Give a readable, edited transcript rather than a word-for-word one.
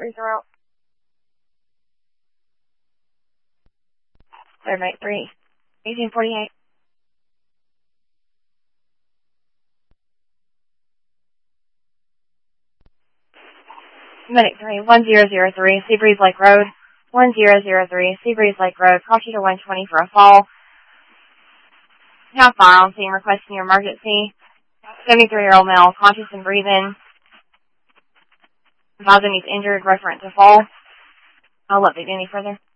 3 throughout. Third night 3. 1848. Medic 3, 1003, Seabreeze Lake Road. 1003, Seabreeze Lake Road. Caution to 120 for a fall. Half mile, scene requesting your emergency. 73-year-old male, conscious and breathing. Advising he's injured, reference to fall. I'll update any further.